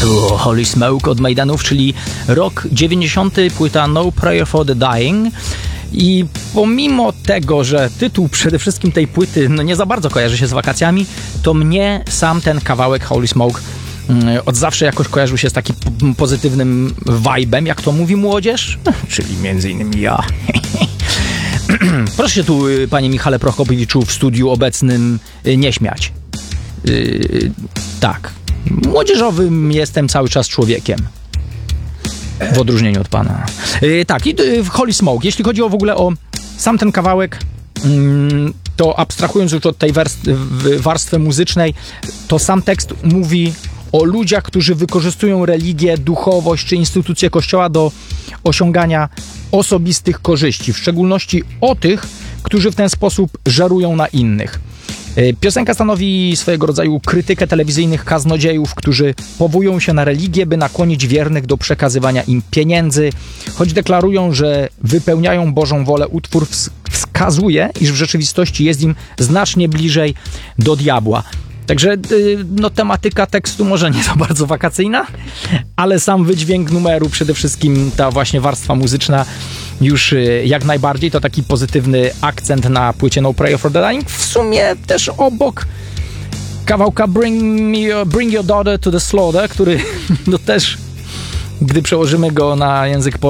Holy Smoke od Maidenów, czyli rok 90, płyta No Prayer for the Dying. I pomimo tego, że tytuł przede wszystkim tej płyty nie za bardzo kojarzy się z wakacjami, to mnie sam ten kawałek Holy Smoke od zawsze jakoś kojarzył się z takim pozytywnym vibe'em, jak to mówi młodzież, czyli między innymi ja. Proszę się tu, panie Michale Prokopiewiczu, w studiu obecnym nie śmiać. Tak. Młodzieżowym jestem cały czas człowiekiem. W odróżnieniu od pana. Tak, i Holy Smoke. Jeśli chodzi w ogóle o sam ten kawałek, to abstrahując już od tej warstwy muzycznej, to sam tekst mówi o ludziach, którzy wykorzystują religię, duchowość czy instytucje Kościoła do osiągania osobistych korzyści, w szczególności o tych, którzy w ten sposób żerują na innych. Piosenka stanowi swojego rodzaju krytykę telewizyjnych kaznodziejów, którzy powołują się na religię, by nakłonić wiernych do przekazywania im pieniędzy. Choć deklarują, że wypełniają Bożą wolę, utwór wskazuje, iż w rzeczywistości jest im znacznie bliżej do diabła. Także tematyka tekstu może nie za bardzo wakacyjna, ale sam wydźwięk numeru, przede wszystkim ta właśnie warstwa muzyczna już jak najbardziej, to taki pozytywny akcent na płycie No Prayer for the Dying. W sumie też obok kawałka Bring Your Daughter to the Slaughter, który też, gdy przełożymy go na język polski,